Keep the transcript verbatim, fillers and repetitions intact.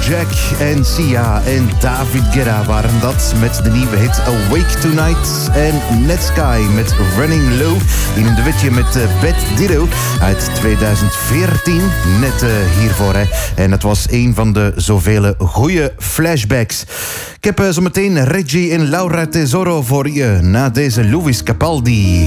Jack en Sia en David Guetta waren dat met de nieuwe hit Awake Tonight. En Netsky met Running Low in een duetje met uh, Beth Ditto uit tweeduizend veertien. Net uh, hiervoor, hè. En het was een van de zoveel goede flashbacks. Ik heb uh, zometeen Reggie en Laura Tesoro voor je na deze Louis Capaldi.